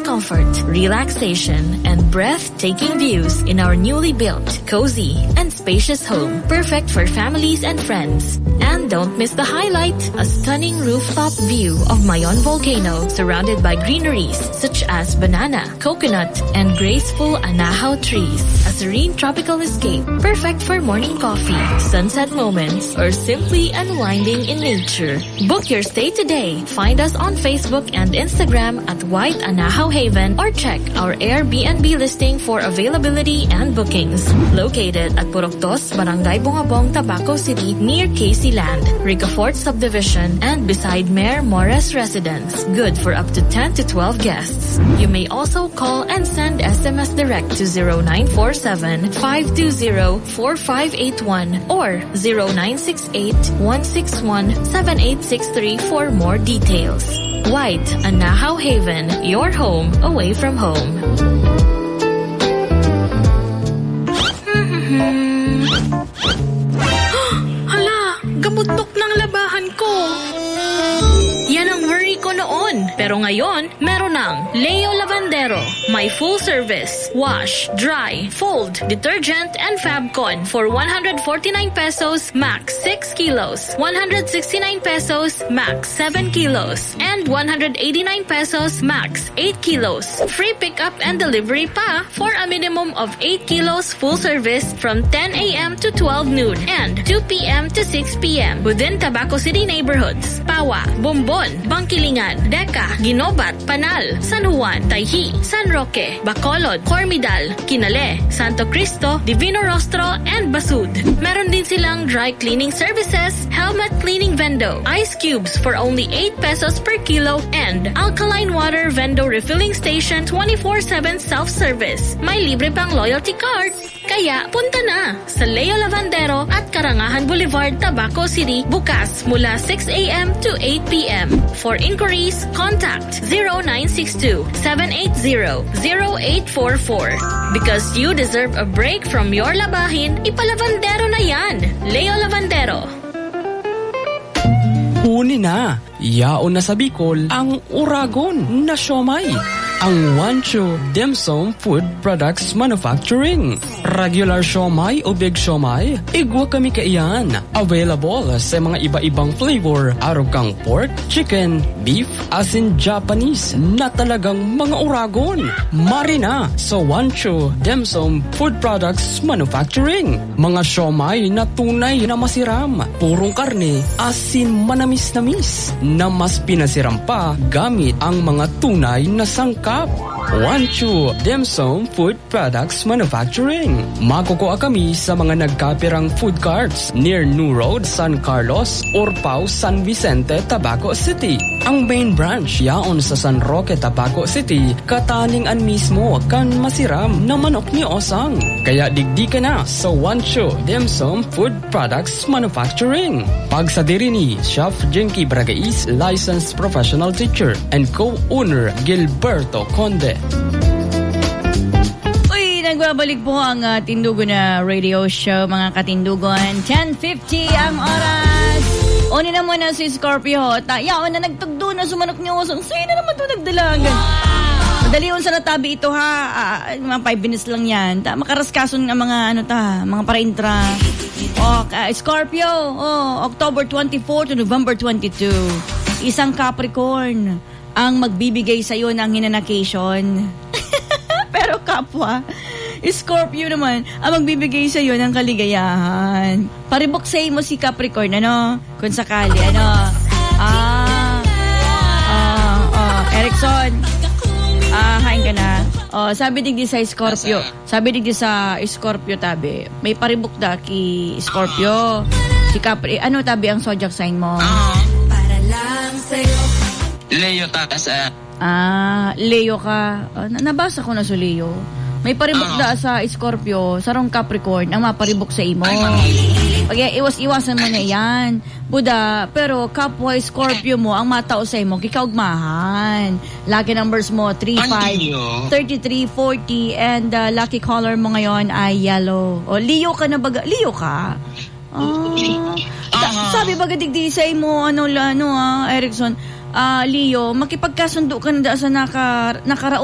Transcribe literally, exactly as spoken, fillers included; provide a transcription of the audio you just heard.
comfort, relaxation, and breathtaking views in our newly built, cozy, and spacious home. Perfect for families and friends. And don't miss the highlight, a stunning rooftop view of Mayon Volcano surrounded by greeneries such as banana, coconut, and graceful anahaw trees. A serene tropical escape, perfect for morning coffee, sunset moments, or simply unwinding in nature. Book your stay today. Find us on Facebook and Instagram at White Anahaw Haven or check our Airbnb listing for availability and bookings. Located at Puroktos, Barangay Bungabong, Tabaco City, near Casey Land, Ricafort Subdivision, and beside Mayor Morris Residence. Good for up to ten to twelve guests. You may also call and send S M S direct to zero nine four seven, five two zero, four five eight one or zero nine six eight, one six one, seven eight six three for more details. White Anahaw Haven, your home away from home. Hala, gamutbok ng labahan ko. Yan ang worry ko noon. Pero ngayon, meron ng Leo Lavandero. May full service, wash, dry, fold, detergent, and Fabcon for one hundred forty-nine pesos, max six kilos. one hundred sixty-nine pesos, max seven kilos. And one hundred eighty-nine pesos, max eight kilos. Free pickup and delivery pa for a minimum of eight kilos full service from ten a.m. to twelve noon and two p.m. to six p.m. within Tabaco City neighborhoods. Pawa, Bombon, Bangkilingan, Deca, Ginobat, Panal, San Juan, Tayhi, San Roque, Bacolod, Cormidal, Kinale, Santo Cristo, Divino Rostro, and Basud. Meron din silang dry cleaning services, helmet cleaning vendo, ice cubes for only eight pesos per kilo, and alkaline water vendo refilling station twenty-four seven self-service. May libre pang loyalty cards. Kaya punta na sa Leo Lavandero at Karangahan Boulevard, Tabaco City, bukas mula six a.m. to eight p.m. For inquiries, contact zero nine six two, seven eight zero, zero eight four four. Because you deserve a break from your labahin, ipalavandero na yan. Leo Lavandero. Huni na, yaon na sa Bicol ang Uragon na siomay. Ang Wancho Dimsum Food Products Manufacturing. Regular siomay o big siomay, igwa kami kaiyan. Available sa mga iba-ibang flavor. Araw kang pork, chicken, beef, asin Japanese na talagang mga Uragon. Marina sa Wancho Dimsum Food Products Manufacturing. Mga siomay na tunay na masiram. Purong karne, asin manamis-namis na mas pinasiram pa gamit ang mga tunay na sangkap. Wancho Dimsum Food Products Manufacturing. Makukuha kami sa mga nagkapirang food carts near New Road, San Carlos, Orpao, San Vicente, Tabaco City. Ang main branch yaon sa San Roque, Tabaco City, kataningan mismo kan masiram na manok ni Osang. Kaya digdi ka na sa Wancho Dimsum Food Products Manufacturing. Pagsadiri ni Chef Jinky Bragais, licensed professional teacher and co-owner Gilberto Conde. Uy, nagbabalik po ang uh, Tindugo na radio show, mga katindugon. ten fifty ang oras. Oni na muna si Scorpio. Yaon na nagtugdo na sumanok niyo. Sa'yo na naman ito nagdalagan. Wow. Madali sa natabi ito ha. Uh, mga five minutes lang yan. Ta, makaraskason ng mga ano ta, mga para-intra. Oh, uh, Scorpio, oh, October twenty-fourth to November twenty-two. Isang Capricorn ang magbibigay sa'yo ng hinanakation. Pero kapwa, Scorpio naman ang magbibigay sa'yo ng kaligayahan. Pariboksay mo si Capricorn, ano? Kung sakali, ano? Ah, ah, ah, Erickson, ah, hain ka na. Oh, sabi digdi sa Scorpio, sabi digdi sa Scorpio tabi, may paribok da ki Scorpio. Si Capri, ano tabi ang zodiac sign mo? Para lang sa'yo. Leo tatas ah. Ah, Leo ka. Uh, nabasa ko na sa Leo. May paribok uh-huh. da sa Scorpio, sarong Capricorn, ang maparibok sa imo. Pag iwas-iwasan mo na yan. Buda, pero kapwa Scorpio mo, ang matao sa imo, kikaugmahan. Lucky numbers mo, three five, thirty-three, forty, and uh, lucky color mo ngayon ay yellow. O, Leo ka na baga? Leo ka? Ah. Uh-huh. Sabi baga digdi sa imo, ano, ano, ah, Erickson, ah, uh, Leo, makipagkasundo ka na sa naka, nakaraon